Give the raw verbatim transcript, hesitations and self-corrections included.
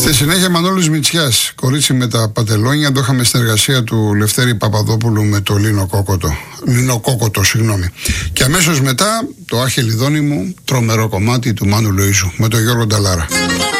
Στη συνέχεια Μανώλης Μητσιάς, κορίτσι με τα παντελόνια, το είχαμε στην εργασία του Λευτέρη Παπαδόπουλου με το Λίνο Κόκοτο. Λίνο Κόκοτο, συγγνώμη. Και αμέσως μετά το Άχε Λιδόνι μου, τρομερό κομμάτι του Μάνου Λοΐζου με τον Γιώργο Νταλάρα.